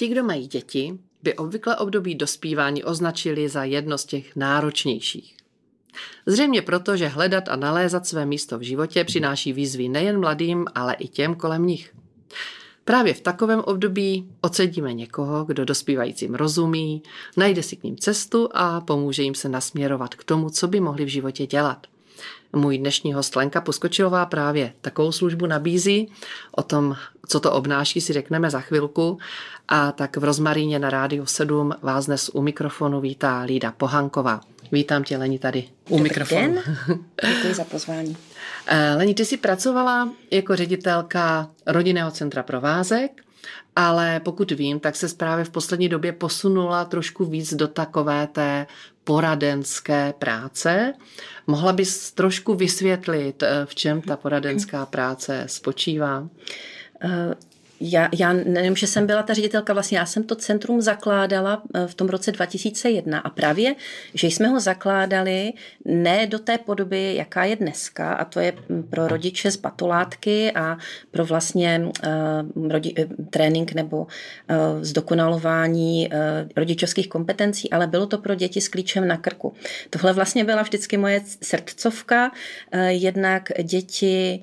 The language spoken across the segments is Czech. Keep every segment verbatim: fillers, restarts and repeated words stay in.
Ti, kdo mají děti, by obvykle období dospívání označili za jedno z těch náročnějších. Zřejmě proto, že hledat a nalézat své místo v životě přináší výzvy nejen mladým, ale i těm kolem nich. Právě v takovém období ocedíme někoho, kdo dospívajícím rozumí, najde si k ním cestu a pomůže jim se nasměrovat k tomu, co by mohli v životě dělat. Můj dnešní host Lenka Poskočilová právě takovou službu nabízí. O tom, co to obnáší, si řekneme za chvilku. A tak v Rozmaríně na Rádiu sedm vás dnes u mikrofonu vítá Lída Pohanková. Vítám tě, Leni, tady u Dobrý mikrofonu. Den. Děkuji za pozvání. Leni, ty jsi pracovala jako ředitelka Rodinného centra Provázek, ale pokud vím, tak se právě v poslední době posunula trošku víc do takové té poradenské práce. Mohla bys trošku vysvětlit, v čem ta poradenská práce spočívá? Uh... Já, já nevím, že jsem byla ta ředitelka, vlastně já jsem to centrum zakládala v tom roce dva tisíce jedna a právě, že jsme ho zakládali ne do té podoby, jaká je dneska, a to je pro rodiče z batolátky a pro vlastně uh, rodi, trénink nebo uh, zdokonalování uh, rodičovských kompetencí, ale bylo to pro děti s klíčem na krku. Tohle vlastně byla vždycky moje srdcovka, uh, jednak děti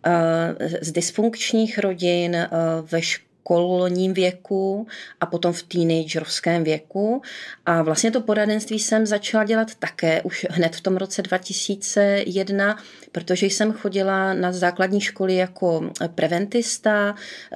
z dysfunkčních rodin ve školním věku a potom v teenagerovském věku. A vlastně to poradenství jsem začala dělat také už hned v tom roce dva tisíce jedna, protože jsem chodila na základní školy jako preventista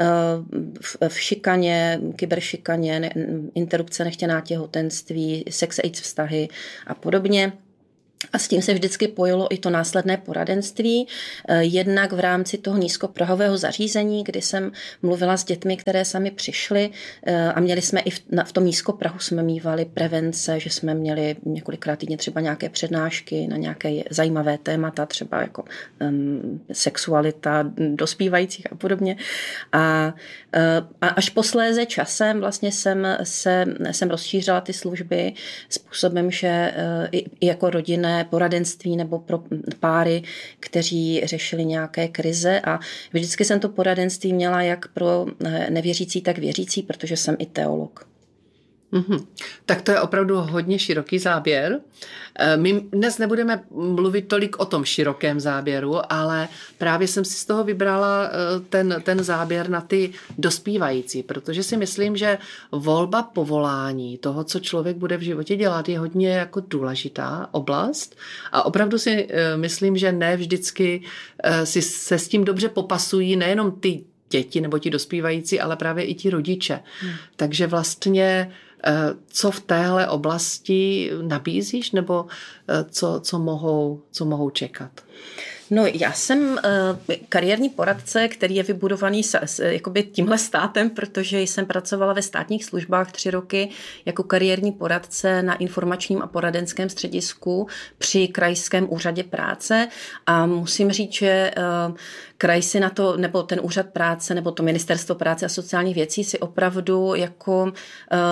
v šikaně, kyberšikaně, interrupce nechtěná těhotenství, sex AIDS vztahy a podobně. A s tím se vždycky pojilo i to následné poradenství, jednak v rámci toho nízkoprahového zařízení, kdy jsem mluvila s dětmi, které sami přišly a měli jsme i v, na, v tom nízkoprahu jsme mívali prevence, že jsme měli několikrát týdně třeba nějaké přednášky na nějaké zajímavé témata, třeba jako um, sexualita dospívajících a podobně. A, a až posléze časem vlastně jsem, se, jsem rozšířila ty služby způsobem, že i, i jako rodina poradenství nebo pro páry, kteří řešili nějaké krize, a vždycky jsem to poradenství měla jak pro nevěřící, tak věřící, protože jsem i teolog. Mm-hmm. Tak to je opravdu hodně široký záběr. My dnes nebudeme mluvit tolik o tom širokém záběru, ale právě jsem si z toho vybrala ten, ten záběr na ty dospívající, protože si myslím, že volba povolání, toho, co člověk bude v životě dělat, je hodně jako důležitá oblast a opravdu si myslím, že ne vždycky si se s tím dobře popasují nejenom ty děti nebo ti dospívající, ale právě i ti rodiče. Hmm. Takže vlastně co v téhle oblasti nabízíš, nebo co, co, mohou, co mohou čekat? No, já jsem uh, kariérní poradce, který je vybudovaný s, s, jakoby tímhle státem, protože jsem pracovala ve státních službách tři roky jako kariérní poradce na informačním a poradenském středisku při krajském úřadě práce a musím říct, že uh, kraj si na to, nebo ten úřad práce, nebo to ministerstvo práce a sociálních věcí si opravdu jako uh,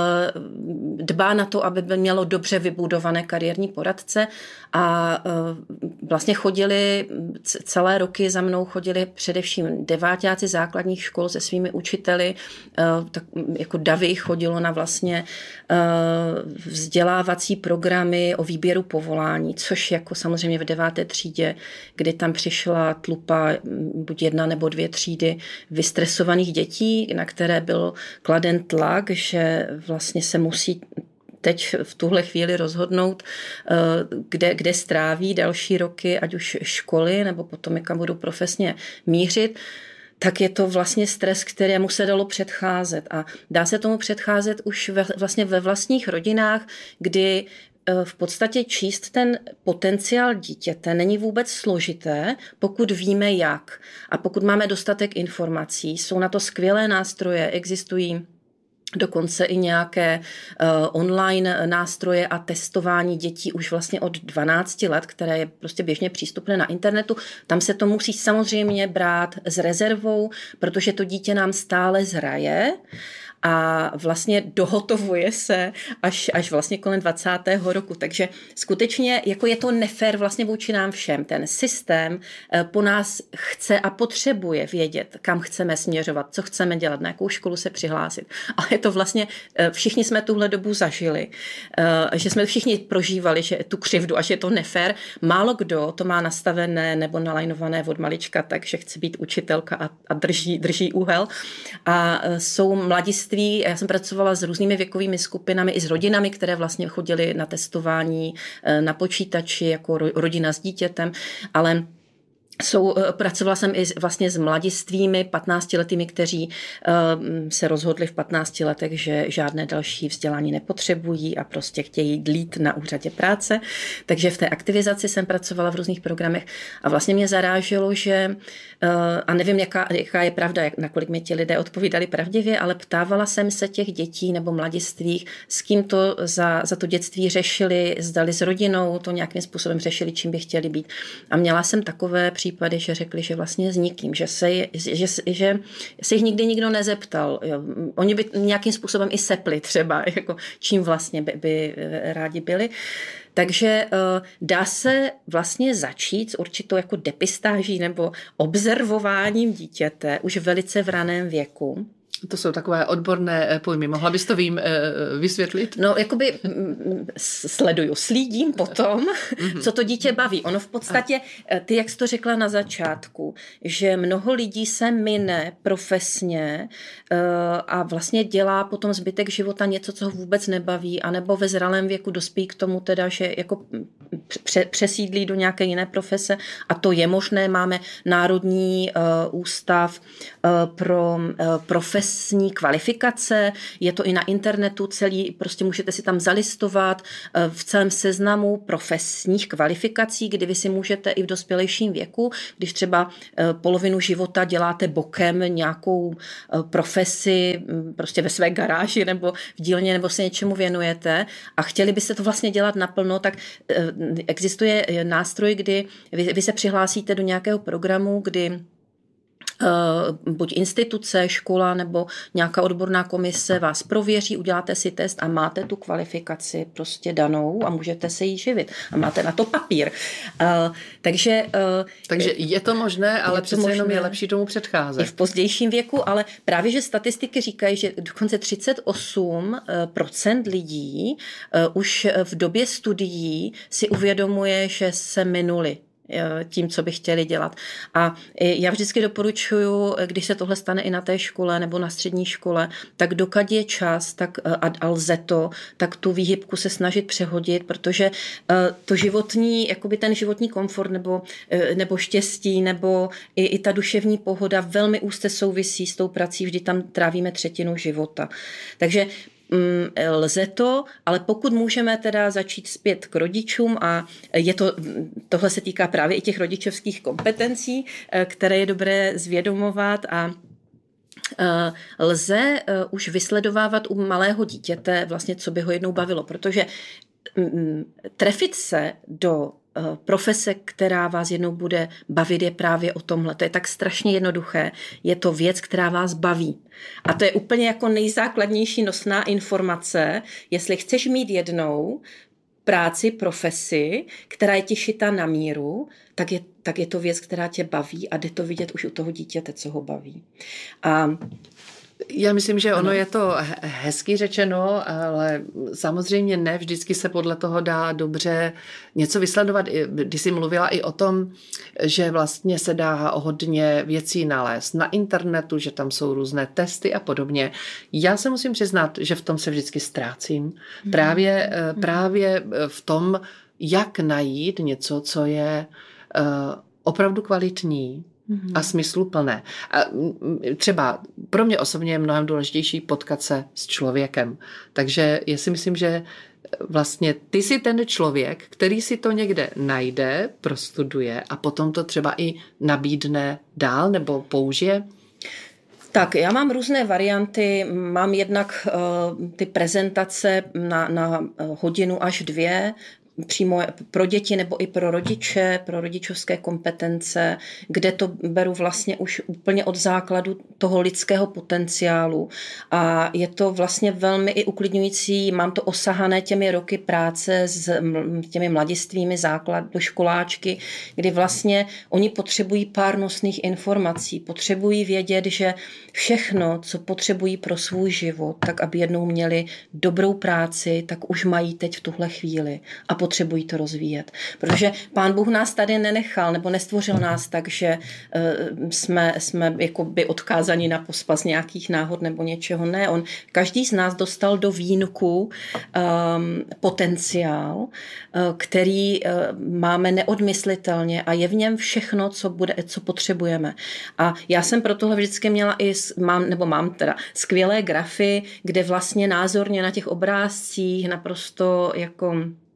dbá na to, aby by mělo dobře vybudované kariérní poradce a uh, vlastně chodili celé roky za mnou chodili především deváťáci základních škol se svými učiteli, tak jako davy chodilo na vlastně vzdělávací programy o výběru povolání, což jako samozřejmě v deváté třídě, kdy tam přišla tlupa buď jedna nebo dvě třídy vystresovaných dětí, na které byl kladen tlak, že vlastně se musí teď v tuhle chvíli rozhodnout, kde, kde stráví další roky, ať už školy, nebo potom, jak budou profesně mířit, tak je to vlastně stres, kterému se dalo předcházet. A dá se tomu předcházet už ve, vlastně ve vlastních rodinách, kdy v podstatě číst ten potenciál dítěte není vůbec složité, pokud víme jak. A pokud máme dostatek informací, jsou na to skvělé nástroje, existují dokonce i nějaké uh, online nástroje a testování dětí už vlastně od dvanácti let, které je prostě běžně přístupné na internetu. Tam se to musí samozřejmě brát s rezervou, protože to dítě nám stále zraje a vlastně dohotovuje se až, až vlastně kolem dvacátého roku. Takže skutečně jako je to nefér vlastně vůči nám všem. Ten systém po nás chce a potřebuje vědět, kam chceme směřovat, co chceme dělat, na jakou školu se přihlásit. Ale je to vlastně, všichni jsme tuhle dobu zažili, že jsme všichni prožívali, že tu křivdu a že je to nefér. Málo kdo to má nastavené nebo nalajnované od malička, takže chce být učitelka a, a drží, drží úhel. A jsou mladiství, já jsem pracovala s různými věkovými skupinami i s rodinami, které vlastně chodily na testování na počítači jako rodina s dítětem, ale Jsou, pracovala jsem i vlastně s mladistvími patnáctiletými, kteří uh, se rozhodli v patnácti letech, že žádné další vzdělání nepotřebují a prostě chtějí dlít na úřadě práce. Takže v té aktivizaci jsem pracovala v různých programech a vlastně mě zaráželo, že uh, a nevím, jaká, jaká je pravda, jak, nakolik mi ti lidé odpovídali pravdivě, ale ptávala jsem se těch dětí nebo mladistvých, s kým to za, za to dětství řešili, zdali s rodinou to nějakým způsobem řešili, čím by chtěli být. A měla jsem takové případy, že řekli, že vlastně s nikým, že se, že, že se jich nikdy nikdo nezeptal. Jo. Oni by nějakým způsobem i sepli třeba, jako čím vlastně by, by rádi byli. Takže uh, dá se vlastně začít s určitou jako depistáží nebo observováním dítěte už velice v raném věku. To jsou takové odborné pojmy. Mohla bys to vím vysvětlit? No, jakoby sleduju, slídím potom, co to dítě baví. Ono v podstatě, ty, jak jsi to řekla na začátku, že mnoho lidí se mine profesně a vlastně dělá potom zbytek života něco, co ho vůbec nebaví, anebo ve zralém věku dospí k tomu teda, že jako přesídlí do nějaké jiné profese a to je možné. Máme Národní ústav pro profesi kvalifikace, je to i na internetu celý, prostě můžete si tam zalistovat v celém seznamu profesních kvalifikací, kdy vy si můžete i v dospělejším věku, když třeba polovinu života děláte bokem nějakou profesi prostě ve své garáži nebo v dílně nebo se něčemu věnujete a chtěli byste to vlastně dělat naplno, tak existuje nástroj, kdy vy, vy se přihlásíte do nějakého programu, kdy Uh, buď instituce, škola nebo nějaká odborná komise vás prověří, uděláte si test a máte tu kvalifikaci prostě danou a můžete se jí živit. A máte na to papír. Uh, takže, uh, takže je to možné, ale přece možné, jenom je lepší tomu předcházet. I v pozdějším věku, ale právě, že statistiky říkají, že dokonce třicet osm procent lidí uh, už v době studií si uvědomuje, že se minuli tím, co by chtěli dělat. A já vždycky doporučuji, když se tohle stane i na té škole nebo na střední škole, tak dokud je čas, tak a lze to, tak tu výhybku se snažit přehodit, protože to životní, jakoby ten životní komfort nebo, nebo štěstí nebo i, i ta duševní pohoda velmi úzce souvisí s tou prací, vždy tam trávíme třetinu života. Takže lze to, ale pokud můžeme teda začít zpět k rodičům a je to, tohle se týká právě i těch rodičovských kompetencí, které je dobré zvědomovat a lze už vysledovávat u malého dítěte vlastně, co by ho jednou bavilo, protože trefit se do profese, která vás jednou bude bavit, je právě o tomhle. To je tak strašně jednoduché. Je to věc, která vás baví. A to je úplně jako nejzákladnější nosná informace, jestli chceš mít jednou práci, profesi, která je ti šita na míru, tak je, tak je to věc, která tě baví a jde to vidět už u toho dítěte, co ho baví. A já myslím, že ono ano. Je to hezky řečeno, ale samozřejmě ne vždycky se podle toho dá dobře něco vysledovat. Když jsi mluvila i o tom, že vlastně se dá hodně věcí nalézt na internetu, že tam jsou různé testy a podobně. Já se musím přiznat, že v tom se vždycky ztrácím. Právě, právě v tom, jak najít něco, co je opravdu kvalitní a smysluplné. A třeba pro mě osobně je mnohem důležitější potkat se s člověkem. Takže já si myslím, že vlastně ty jsi ten člověk, který si to někde najde, prostuduje a potom to třeba i nabídne dál nebo použije. Tak, já mám různé varianty, mám jednak uh, ty prezentace na, na hodinu až dvě, přímo pro děti nebo i pro rodiče, pro rodičovské kompetence, kde to beru vlastně už úplně od základu toho lidského potenciálu. A je to vlastně velmi i uklidňující, mám to osahané těmi roky práce s těmi mladistvými základoškoláčky, kdy vlastně oni potřebují pár nosných informací, potřebují vědět, že všechno, co potřebují pro svůj život, tak aby jednou měli dobrou práci, tak už mají teď v tuhle chvíli a potřebují to rozvíjet. Protože Pán Bůh nás tady nenechal nebo nestvořil nás tak, že uh, jsme, jsme jakoby odkázaní na pospas nějakých náhod nebo něčeho. Ne, on, každý z nás dostal do vínku um, potenciál, uh, který uh, máme neodmyslitelně a je v něm všechno, co, bude, co potřebujeme. A já jsem pro tohle vždycky měla i, mám, nebo mám teda skvělé grafy, kde vlastně názorně na těch obrázcích naprosto jako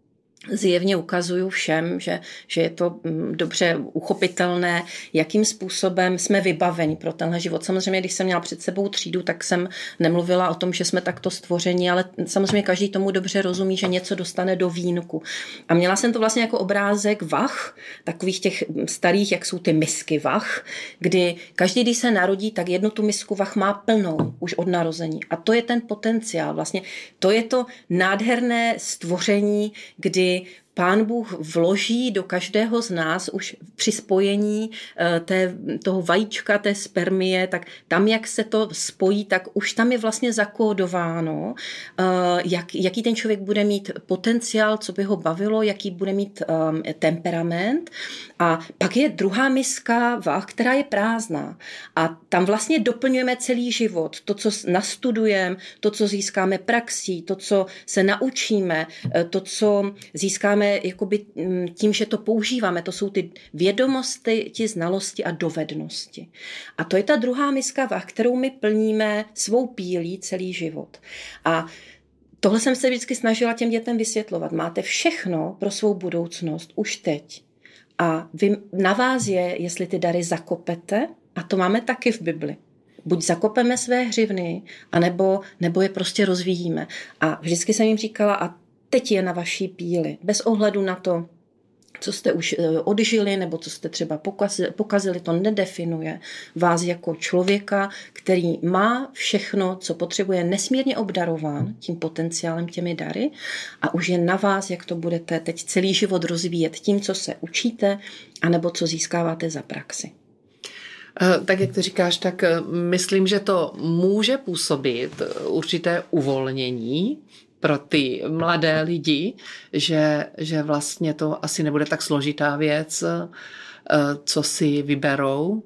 zjevně ukazuju všem, že, že je to dobře uchopitelné, jakým způsobem jsme vybaveni pro tenhle život. Samozřejmě, když jsem měla před sebou třídu, tak jsem nemluvila o tom, že jsme takto stvořeni, ale samozřejmě každý tomu dobře rozumí, že něco dostane do vínku. A měla jsem to vlastně jako obrázek vach, takových těch starých, jak jsou ty misky vach, kdy každý, když se narodí, tak jednu tu misku vach má plnou už od narození. A to je ten potenciál. Vlastně to je to nádherné stvoření, kdy Pán Bůh vloží do každého z nás už při spojení té, toho vajíčka, té spermie, tak tam, jak se to spojí, tak už tam je vlastně zakódováno, jak, jaký ten člověk bude mít potenciál, co by ho bavilo, jaký bude mít um, temperament. A pak je druhá miska vah, která je prázdná. A tam vlastně doplňujeme celý život. To, co nastudujeme, to, co získáme praxí, to, co se naučíme, to, co získáme jakoby tím, že to používáme, to jsou ty vědomosti, ty znalosti a dovednosti. A to je ta druhá miska vah, kterou my plníme svou pílí celý život. A tohle jsem se vždycky snažila těm dětem vysvětlovat. Máte všechno pro svou budoucnost už teď. A vy, na vás je, jestli ty dary zakopete, a to máme taky v Bibli. Buď zakopeme své hřivny, anebo, nebo je prostě rozvíjíme. A vždycky jsem jim říkala, a teď je na vaší píli, bez ohledu na to, co jste už odžili nebo co jste třeba pokazili, pokazili, to nedefinuje vás jako člověka, který má všechno, co potřebuje, nesmírně obdarován tím potenciálem, těmi dary a už je na vás, jak to budete teď celý život rozvíjet tím, co se učíte, anebo co získáváte za praxi. Tak jak ty říkáš, tak myslím, že to může působit určité uvolnění pro ty mladé lidi, že, že vlastně to asi nebude tak složitá věc, co si vyberou.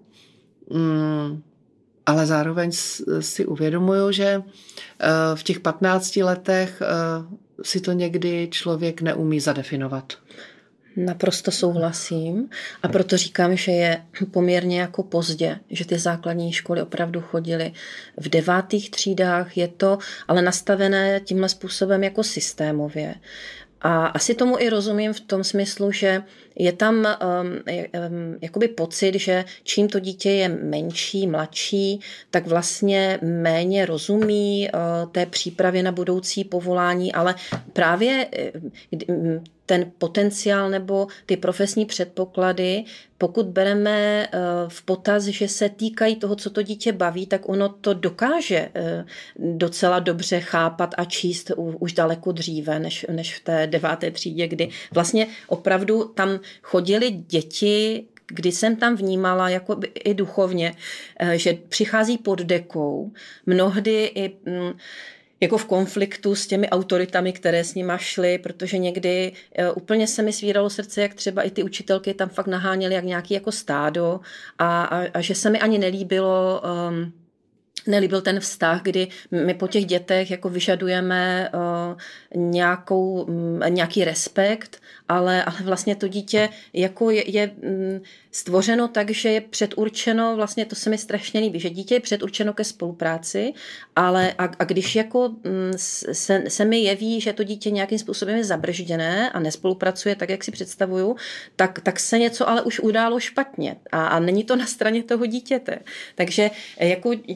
Ale zároveň si uvědomuju, že v těch patnácti letech si to někdy člověk neumí zadefinovat. Naprosto souhlasím a proto říkám, že je poměrně jako pozdě, že ty základní školy opravdu chodily v devátých třídách, je to ale nastavené tímhle způsobem jako systémově. A asi tomu i rozumím v tom smyslu, že je tam um, um, jakoby pocit, že čím to dítě je menší, mladší, tak vlastně méně rozumí uh, té přípravě na budoucí povolání, ale právě uh, ten potenciál nebo ty profesní předpoklady, pokud bereme v potaz, že se týkají toho, co to dítě baví, tak ono to dokáže docela dobře chápat a číst už daleko dříve, než, než v té deváté třídě, kdy vlastně opravdu tam chodili děti, kdy jsem tam vnímala jako i duchovně, že přichází pod dekou, mnohdy i jako v konfliktu s těmi autoritami, které s nima šly, protože někdy úplně se mi svíralo srdce, jak třeba i ty učitelky tam fakt naháněly jak nějaký jako stádo a, a, a že se mi ani nelíbilo um, nelíbil ten vztah, kdy my po těch dětech jako vyžadujeme uh, nějakou, um, nějaký respekt, ale, ale vlastně to dítě jako je, je um, stvořeno tak, že je předurčeno, vlastně to se mi strašně líbí, že dítě je předurčeno ke spolupráci, ale a, a když jako um, se, se mi jeví, že to dítě nějakým způsobem je zabržděné a nespolupracuje tak, jak si představuju, tak, tak se něco ale už událo špatně a, a není to na straně toho dítěte. Takže jako čím víc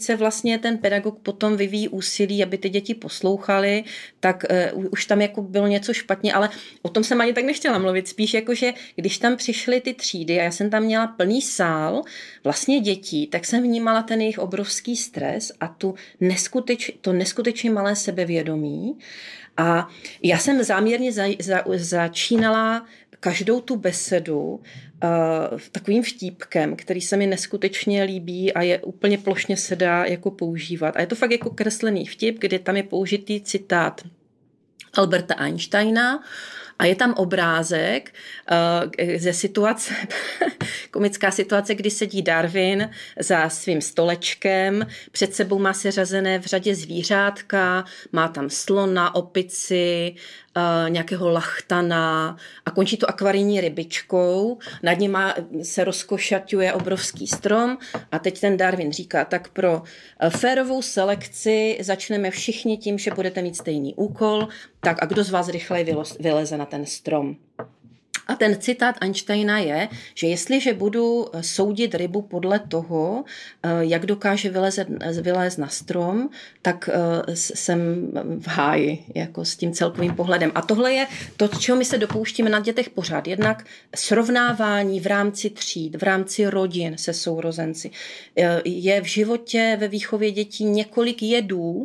více vlastně ten pedagog potom vyvíjí úsilí, aby ty děti poslouchaly, tak uh, už tam jako bylo něco špatně, ale o tom jsem ani tak nechtěla mluvit. Spíš jako, že když tam přišly ty třídy a já jsem tam měla plný sál vlastně dětí, tak jsem vnímala ten jejich obrovský stres a tu neskuteč, to neskutečně malé sebevědomí. A já jsem záměrně za, za, začínala každou tu besedu uh, takovým vtípkem, který se mi neskutečně líbí a je úplně plošně se dá jako používat. A je to fakt jako kreslený vtip, kde tam je použitý citát Alberta Einsteina a je tam obrázek uh, ze situace, komická situace, kdy sedí Darwin za svým stolečkem, před sebou má seřazené v řadě zvířátka, má tam slona, opici, uh, nějakého lachtana a končí to akvarijní rybičkou. Nad ním se rozkošaťuje obrovský strom a teď ten Darwin říká, tak pro férovou selekci začneme všichni tím, že budete mít stejný úkol, tak a kdo z vás rychleji vyleze na ten strom. A ten citát Einsteina je, že jestliže budu soudit rybu podle toho, jak dokáže vylezet, vylézt na strom, tak jsem v háji jako s tím celkovým pohledem. A tohle je to, čeho my se dopouštíme na dětech pořád. Jednak srovnávání v rámci tříd, v rámci rodin se sourozenci. Je v životě ve výchově dětí několik jedů,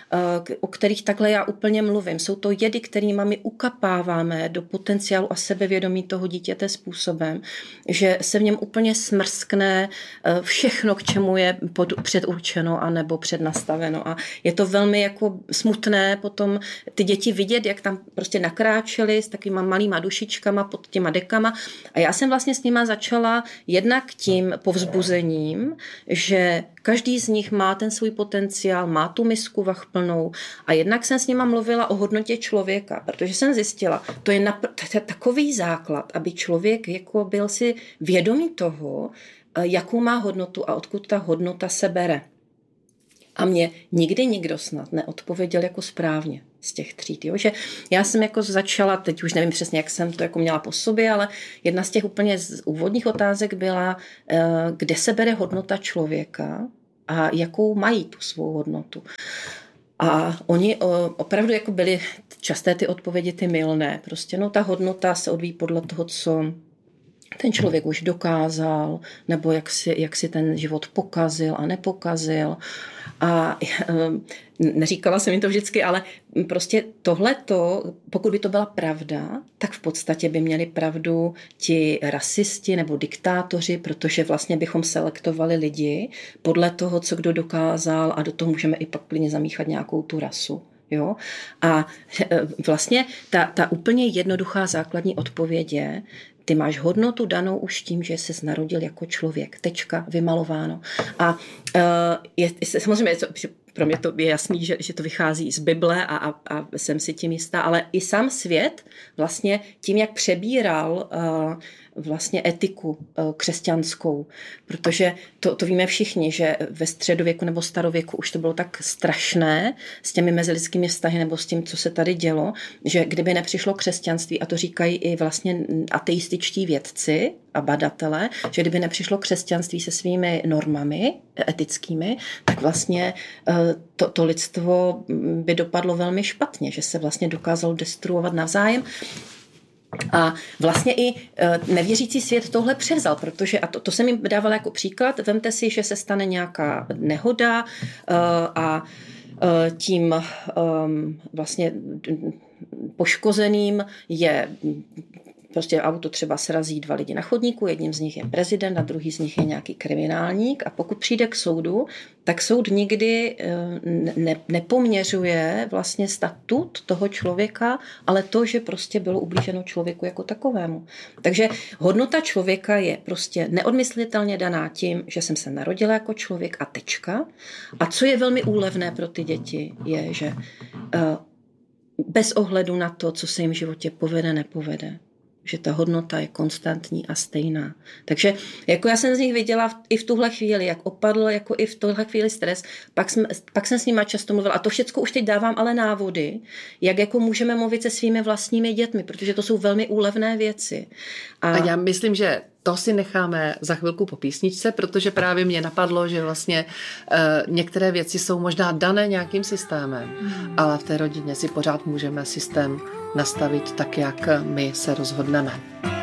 o kterých takhle já úplně mluvím. Jsou to jedy, kterými my ukapáváme do potenciálu a sebevědomí toho dítěte způsobem, že se v něm úplně smrskne všechno, k čemu je pod, předurčeno anebo přednastaveno. A je to velmi jako smutné potom ty děti vidět, jak tam prostě nakráčely s takovýma malýma dušičkama pod těma dekama. A já jsem vlastně s nima začala jednak tím povzbuzením, že každý z nich má ten svůj potenciál, má tu misku vah plnou a jednak jsem s nima mluvila o hodnotě člověka, protože jsem zjistila, to je, napr- to je takový základ, aby člověk jako byl si vědomý toho, jakou má hodnotu a odkud ta hodnota se bere. A mě nikdy nikdo snad neodpověděl jako správně z těch tříd. Jo? Že já jsem jako začala, teď už nevím přesně, jak jsem to jako měla po sobě, ale jedna z těch úplně z úvodních otázek byla, kde se bere hodnota člověka a jakou mají tu svou hodnotu. A oni opravdu jako byly časté ty odpovědi ty mylné. Prostě no ta hodnota se odvíjí podle toho, co ten člověk už dokázal, nebo jak si, jak si ten život pokazil a nepokazil. A neříkala jsem jim to vždycky, ale prostě tohleto, pokud by to byla pravda, tak v podstatě by měli pravdu ti rasisti nebo diktátoři, protože vlastně bychom selektovali lidi podle toho, co kdo dokázal a do toho můžeme i pak klidně zamíchat nějakou tu rasu. Jo? A vlastně ta, ta úplně jednoduchá základní odpověď je, ty máš hodnotu danou už tím, že jsi narodil jako člověk. Tečka, vymalováno. A uh, je, samozřejmě pro mě to je jasný, že, že to vychází z Bible a, a, a jsem si tím jistá, ale i sám svět vlastně tím, jak přebíral uh, vlastně etiku uh, křesťanskou, protože to, to víme všichni, že ve středověku nebo starověku už to bylo tak strašné s těmi mezilidskými vztahy nebo s tím, co se tady dělo, že kdyby nepřišlo křesťanství, a to říkají i vlastně ateističtí vědci a badatelé, že kdyby nepřišlo křesťanství se svými normami etickými, tak vlastně to, to lidstvo by dopadlo velmi špatně, že se vlastně dokázalo destruovat navzájem. A vlastně i nevěřící svět tohle převzal, protože, a to, to jsem jim dávala jako příklad, vemte si, že se stane nějaká nehoda a tím vlastně poškozeným je prostě auto třeba srazí dva lidi na chodníku, jedním z nich je prezident a druhý z nich je nějaký kriminálník a pokud přijde k soudu, tak soud nikdy ne, nepoměřuje vlastně statut toho člověka, ale to, že prostě bylo ublíženo člověku jako takovému. Takže hodnota člověka je prostě neodmyslitelně daná tím, že jsem se narodila jako člověk a tečka. A co je velmi úlevné pro ty děti, je, že bez ohledu na to, co se jim v životě povede, nepovede, že ta hodnota je konstantní a stejná. Takže jako já jsem z nich viděla i v tuhle chvíli, jak opadl jako i v tuhle chvíli stres, pak jsem, pak jsem s nima často mluvila a to všechno už teď dávám ale návody, jak jako můžeme mluvit se svými vlastními dětmi, protože to jsou velmi úlevné věci. A, a já myslím, že to si necháme za chvilku po písničce, protože právě mě napadlo, že vlastně uh, některé věci jsou možná dané nějakým systémem, mm. ale v té rodině si pořád můžeme systém nastavit tak, jak my se rozhodneme.